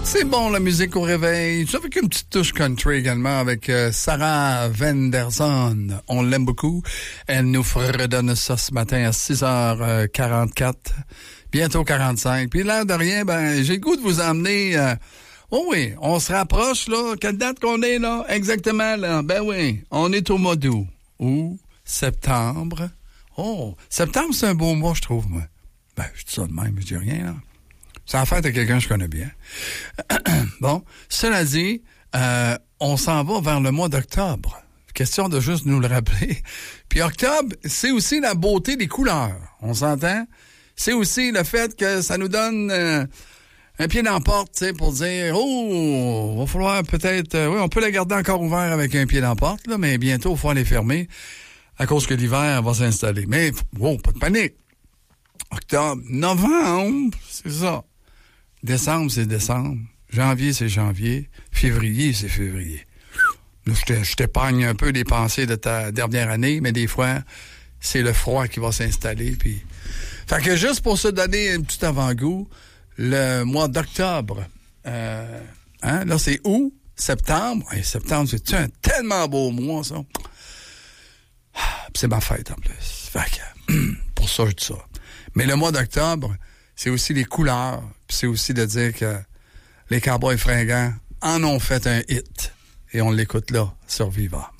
C'est bon, la musique au réveil. Ça avec une petite touche country également avec Sarah Venderson. On l'aime beaucoup. Elle nous redonne ça ce matin à 6h44. Bientôt 45. Puis l'air de rien, j'ai le goût de vous emmener... oh oui, on se rapproche, là. Quelle date qu'on est, là? Exactement, là. Ben oui, on est au mois d'août. Ou septembre. Oh, septembre, c'est un beau mois, je trouve, moi. Je dis ça de même, je dis rien, là. C'est la fête à quelqu'un que je connais bien. Bon, cela dit, on s'en va vers le mois d'octobre. Question de juste nous le rappeler. Puis octobre, c'est aussi la beauté des couleurs. On s'entend? C'est aussi le fait que ça nous donne un pied dans la porte, tu sais, pour dire, oh, va falloir peut-être... oui, on peut la garder encore ouverte avec un pied dans la porte, là, mais bientôt, il faut les fermer à cause que l'hiver va s'installer. Mais, oh, pas de panique. Octobre, novembre, c'est ça. Décembre, c'est décembre. Janvier, c'est janvier. Février, c'est février. Là, je t'épargne un peu les pensées de ta dernière année, mais des fois, c'est le froid qui va s'installer. Puis... Fait que juste pour se donner un petit avant-goût, le mois d'octobre, là, c'est août, septembre. Et septembre, c'est un tellement beau mois, ça. Puis c'est ma fête, en plus. Fait que, pour ça, je dis ça. Mais le mois d'octobre, c'est aussi les couleurs. Puis c'est aussi de dire que les Cowboys fringants en ont fait un hit. Et on l'écoute là, sur Viva.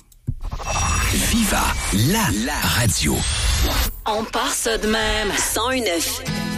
Viva, la radio. On part ça de même. 101.9.